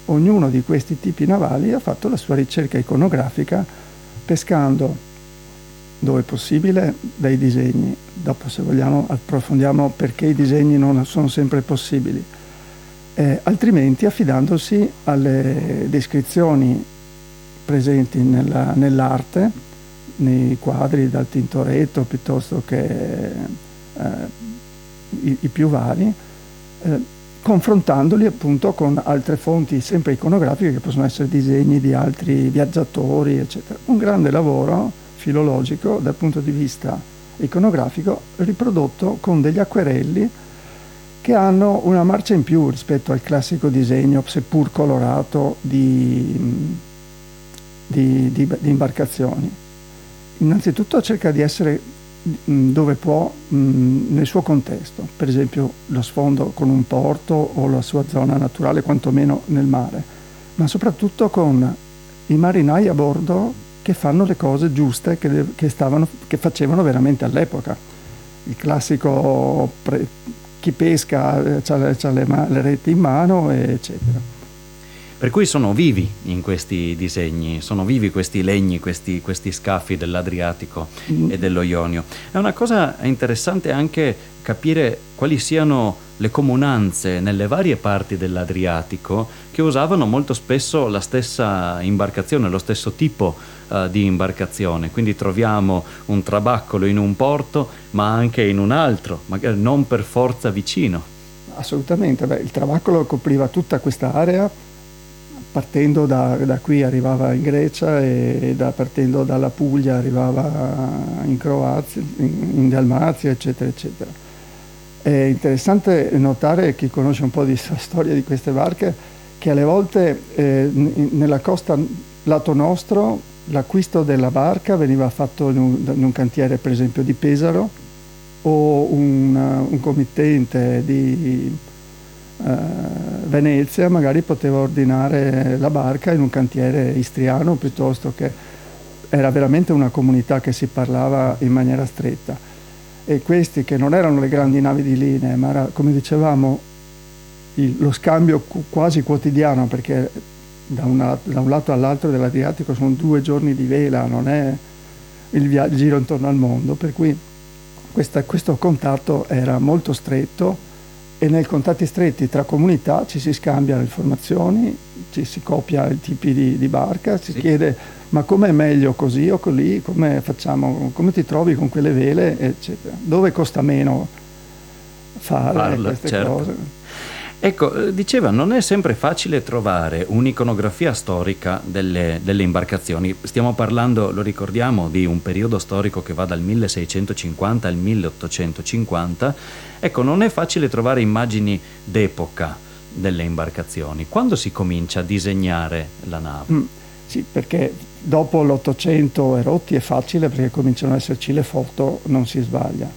ognuno di questi tipi navali ha fatto la sua ricerca iconografica pescando, dove possibile, dai disegni. Dopo, se vogliamo, approfondiamo perché i disegni non sono sempre possibili. Altrimenti affidandosi alle descrizioni presenti nell'arte, nei quadri dal Tintoretto piuttosto che i più vari, confrontandoli appunto con altre fonti sempre iconografiche che possono essere disegni di altri viaggiatori, eccetera. Un grande lavoro filologico dal punto di vista iconografico, riprodotto con degli acquerelli che hanno una marcia in più rispetto al classico disegno, seppur colorato, di imbarcazioni. Innanzitutto cerca di essere dove può nel suo contesto, per esempio lo sfondo con un porto o la sua zona naturale, quantomeno nel mare, ma soprattutto con i marinai a bordo che fanno le cose giuste che facevano veramente all'epoca. Il classico chi pesca ha le reti in mano, eccetera. Per cui sono vivi in questi disegni, sono vivi questi legni, questi scafi dell'Adriatico e dello Ionio. È una cosa interessante anche capire quali siano le comunanze nelle varie parti dell'Adriatico che usavano molto spesso la stessa imbarcazione, lo stesso tipo di imbarcazione. Quindi troviamo un trabaccolo in un porto, ma anche in un altro, magari non per forza vicino. Assolutamente, il trabaccolo copriva tutta questa area. Partendo da qui arrivava in Grecia e partendo dalla Puglia arrivava in Croazia, in Dalmazia, eccetera, eccetera. È interessante notare, chi conosce un po' di storia di queste barche, che alle volte nella costa lato nostro l'acquisto della barca veniva fatto in un cantiere, per esempio, di Pesaro, o un committente di Venezia magari poteva ordinare la barca in un cantiere istriano, piuttosto che era veramente una comunità che si parlava in maniera stretta. E questi, che non erano le grandi navi di linea, ma era, come dicevamo, lo scambio quasi quotidiano, perché da un lato all'altro dell'Adriatico sono 2 giorni di vela, non è il giro intorno al mondo, per cui questo contatto era molto stretto. E nei contatti stretti tra comunità ci si scambiano informazioni, ci si copia i tipi di barca, si chiede ma com'è meglio così o così, come facciamo, come ti trovi con quelle vele, eccetera. Dove costa meno fare queste cose. Ecco, diceva, non è sempre facile trovare un'iconografia storica delle imbarcazioni. Stiamo parlando, lo ricordiamo, di un periodo storico che va dal 1650 al 1850. Ecco, non è facile trovare immagini d'epoca delle imbarcazioni. Quando si comincia a disegnare la nave? Sì, perché dopo l'800 e rotti è facile, perché cominciano ad esserci le foto, non si sbaglia.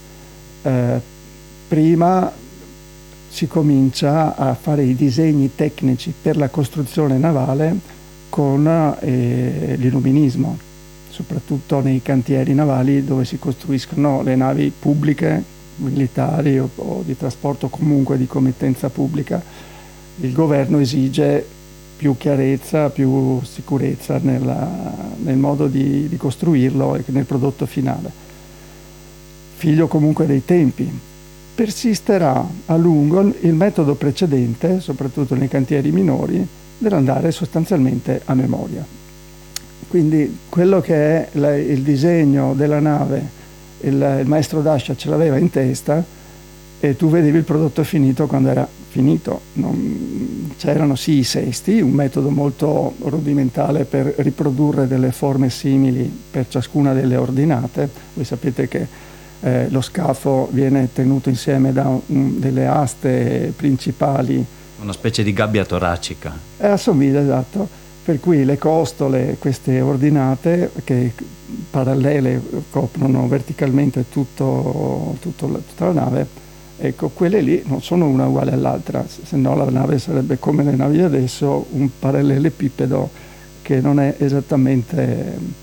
Prima si comincia a fare i disegni tecnici per la costruzione navale con l'illuminismo, soprattutto nei cantieri navali dove si costruiscono le navi pubbliche, militari o di trasporto, comunque di committenza pubblica. Il governo esige più chiarezza, più sicurezza nel modo di costruirlo e nel prodotto finale. Figlio comunque dei tempi. Persisterà a lungo il metodo precedente, soprattutto nei cantieri minori, dell'andare sostanzialmente a memoria. Quindi quello che è il disegno della nave, il maestro d'ascia ce l'aveva in testa e tu vedevi il prodotto finito quando era finito. C'erano sì i sesti, un metodo molto rudimentale per riprodurre delle forme simili per ciascuna delle ordinate. Voi sapete che lo scafo viene tenuto insieme da delle aste principali. Una specie di gabbia toracica. Assomiglia, esatto. Per cui le costole, queste ordinate, che parallele coprono verticalmente tutta la nave, ecco, quelle lì non sono una uguale all'altra, se no la nave sarebbe come le navi adesso, un parallelepipedo che non è esattamente